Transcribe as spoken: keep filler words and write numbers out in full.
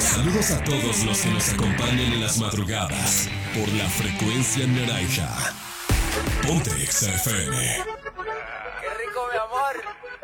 Saludos a todos los que nos acompañan en las madrugadas por la frecuencia naranja. Ponte Exa F M. ¡Qué rico, mi amor!